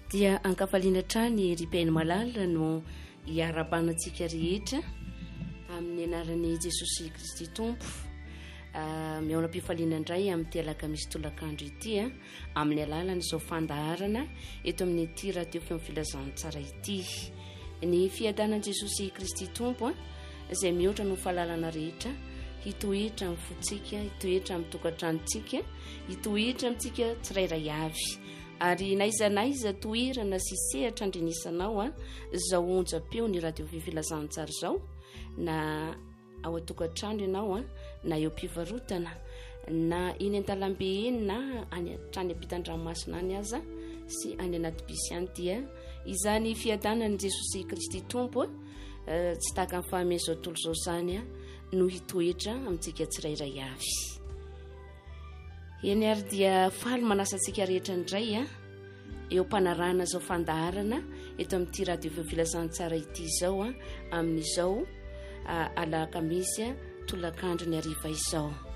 dia ankafaliana trany ripainy malala no hiara-banantsika rehetra amin'ny anaran'i Jesosy Kristy Tompo. Miaona-pifaliana indray amin'ny telaka misy tolakandro ity amin'ny alalan'izao fandaharana eto amin'ny ity radio feo filazantsara ity. Ny fiadanan'i Jesosy Kristy Tompo izay mihoatra no fahalalana rehetra hitoetra amin'ny fotsika, hitoetra amin'ny tokantranontsika, hitoetra amintsika tsirairay avy. Ary naiza toerana sy sehatra andrinisanao zao onja-peo ny radio filazantsara zao, na ao atokantrano ianao na eo ampivarotana na eny an-talambe eny na any trany ampitan-dranomasina any aza sy any anaty bisy any dia izany fiadanan'i Jesosy Kristy Tompo tsy tahaka ny fahamezao tontolo zao zany no hitoetra amintsika tsirairay avy. Eny ary dia faly manasantsika rehetra indray eo mpanarana zao fandaharana eto amin'ity radio filazantsara ity zao amin'izao alakamisy tolakandro ny ariva izao.